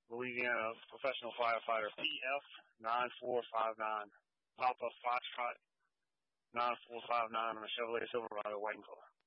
Louisiana professional firefighter, PF 9459, Papa Foxtrot 9459 on a Chevrolet Silverado white and color.